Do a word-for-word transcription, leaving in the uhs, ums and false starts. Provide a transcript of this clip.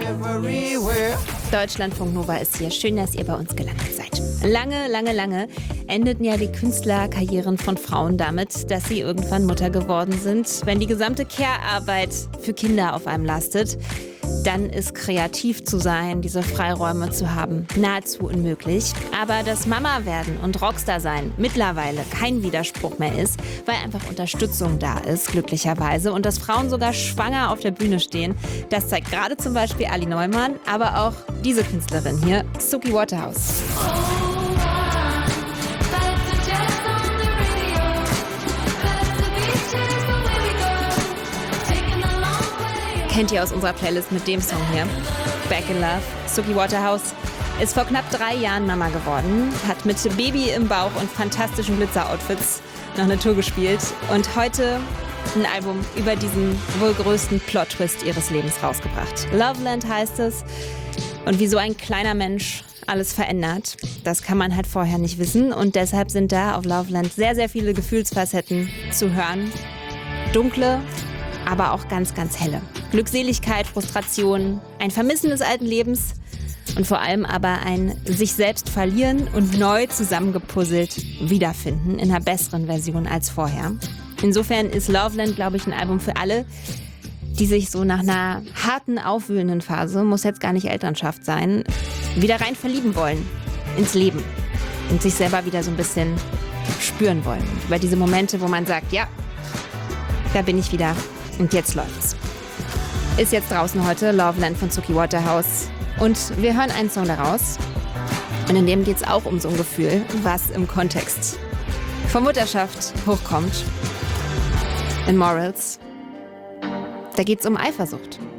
everywhere. Deutschlandfunk Nova ist hier. Schön, dass ihr bei uns gelandet seid. Lange, lange, lange endeten ja die Künstlerkarrieren von Frauen damit, dass sie irgendwann Mutter geworden sind. Wenn die gesamte Care-Arbeit für Kinder auf einem lastet, dann ist kreativ zu sein, diese Freiräume zu haben, nahezu unmöglich. Aber dass Mama werden und Rockstar sein mittlerweile kein Widerspruch mehr ist, weil einfach Unterstützung da ist, glücklicherweise. Und dass Frauen sogar schwanger auf der Bühne stehen, das zeigt gerade zum Beispiel Ali Neumann, aber auch diese Künstlerin hier, Suki Waterhouse. Kennt ihr aus unserer Playlist mit dem Song hier, Back in Love. Suki Waterhouse ist vor knapp drei Jahren Mama geworden, hat mit Baby im Bauch und fantastischen Glitzer-Outfits noch eine Tour gespielt und heute ein Album über diesen wohl größten Plot-Twist ihres Lebens rausgebracht. Loveland heißt es. Und wie so ein kleiner Mensch alles verändert, das kann man halt vorher nicht wissen. Und deshalb sind da auf Loveland sehr, sehr viele Gefühlsfacetten zu hören. Dunkle, aber auch ganz, ganz helle. Glückseligkeit, Frustration, ein Vermissen des alten Lebens und vor allem aber ein sich selbst verlieren und neu zusammengepuzzelt wiederfinden in einer besseren Version als vorher. Insofern ist Loveland, glaube ich, ein Album für alle, die sich so nach einer harten, aufwühlenden Phase, muss jetzt gar nicht Elternschaft sein, wieder rein verlieben wollen ins Leben und sich selber wieder so ein bisschen spüren wollen. Und über diese Momente, wo man sagt, ja, da bin ich wieder und jetzt läuft's. Ist jetzt draußen heute Loveland von Suki Waterhouse und wir hören einen Song daraus und in dem geht es auch um so ein Gefühl, was im Kontext von Mutterschaft hochkommt. In Morals. Da geht es um Eifersucht.